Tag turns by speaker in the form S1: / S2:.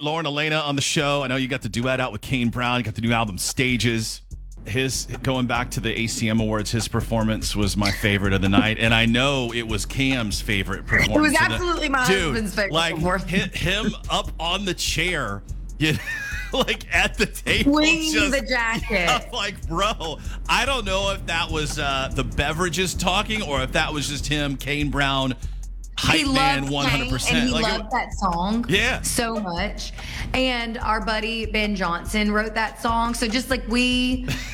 S1: Lauren Elena on the show. I know you got the duet out with Kane Brown. You got the new album Stages. His going back to the ACM Awards, his performance was my favorite of the night, and I know it was Cam's favorite performance.
S2: It was absolutely my husband's favorite performance.
S1: Hit him up on the chair, like at the table,
S2: swinging the jacket.
S1: I'm like, bro, I don't know if that was the beverages talking or if that was just him, Kane Brown. Hype man, 100%.
S2: And he loved that song so much. And our buddy Ben Johnson wrote that song. So just like we